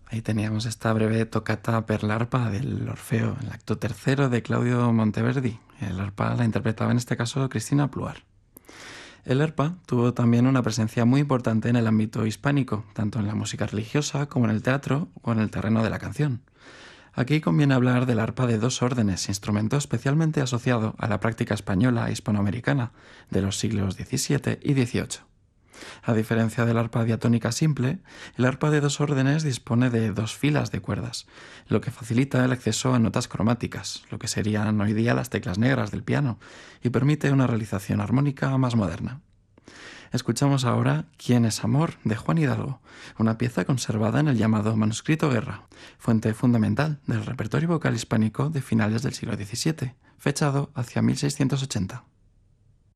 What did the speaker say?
Ahí teníamos esta breve tocata per l'arpa del Orfeo, el acto tercero de Claudio Monteverdi. El arpa la interpretaba en este caso Cristina Pluar. El arpa tuvo también una presencia muy importante en el ámbito hispánico, tanto en la música religiosa como en el teatro o en el terreno de la canción. Aquí conviene hablar del arpa de dos órdenes, instrumento especialmente asociado a la práctica española e hispanoamericana de los siglos XVII y XVIII. A diferencia del arpa diatónica simple, el arpa de dos órdenes dispone de dos filas de cuerdas, lo que facilita el acceso a notas cromáticas, lo que serían hoy día las teclas negras del piano, y permite una realización armónica más moderna. Escuchamos ahora ¿Quién es amor? De Juan Hidalgo, una pieza conservada en el llamado Manuscrito Guerra, fuente fundamental del repertorio vocal hispánico de finales del siglo XVII, fechado hacia 1680.